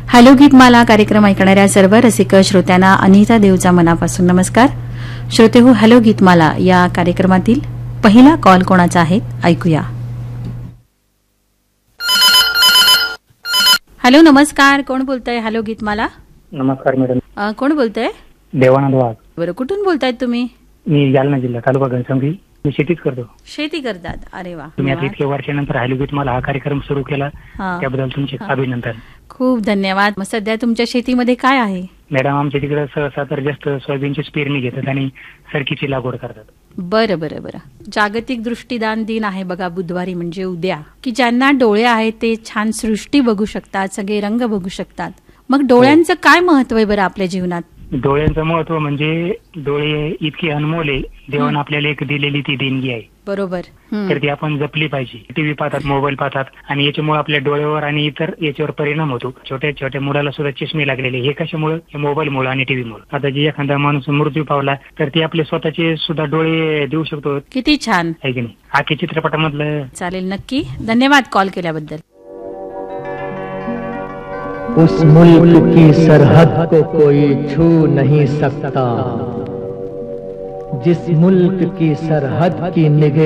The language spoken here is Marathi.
हॅलो गीतमाला कार्यक्रम ऐकणाऱ्या सर्व रसिक श्रोत्यांना अनिता देवचा मनापासून नमस्कार. श्रोते हो, हॅलो गीतमाला या कार्यक्रमातील पहिला कॉल कोणाचा आहे ऐकूया. हॅलो, नमस्कार. कोण बोलतंय? हॅलो गीतमाला. नमस्कार मॅडम. कोण बोलतंय? देवानंद वाघ. बरं, कुठून बोलतायत तुम्ही? मी जालना जिल्हा, तालुका घनसावंगी. मी शेतीच करतो. शेती करतात? अरे वा. तुम्ही आता इतक्या वर्षानंतर हॅलो गीतमाला हा कार्यक्रम सुरू केला, त्याबद्दल तुमचे अभिनंदन. खूप धन्यवाद. मग सध्या तुमच्या शेतीमध्ये काय आहे? मॅडम, आमच्या तिकडे सहसा तर जास्त सोयाबीनचीच पेरणी घेतात आणि सरकीची लागवड करतात. बरं बरं बरं. जागतिक दृष्टीदान दिन आहे बघा बुधवारी, म्हणजे उद्या, की ज्यांना डोळे आहेत ते छान सृष्टी बघू शकतात, सगळे रंग बघू शकतात. मग डोळ्यांचं काय महत्व आहे बरं आपल्या जीवनात? डोळ्यांचं महत्व म्हणजे डोळे इतके अनमोल आहे, देवाने आपल्याला एक दिलेली ती देणगी आहे. बरोबर. तर ती आपण जपली पाहिजे. टीव्ही पाहतात, मोबाईल पाहतात आणि याच्यामुळे आपल्या डोळ्यावर आणि इतर याच्यावर परिणाम होतो. छोट्या छोट्या मुलाला सुद्धा चष्मे लागलेले, हे कशामुळे? मोबाईलमुळे आणि टीव्हीमुळे. आता जे एखादा माणूस मृत्यू पावला तर ते आपले स्वतःचे सुद्धा डोळे देऊ शकतो. किती छान आहे की नाही? आखे चित्रपटामधलं. चालेल, नक्की. धन्यवाद कॉल केल्याबद्दल. उस मुल्क की सरहद को कोई छू नहीं सकता, जिस मुल्क की सरहद की निगाह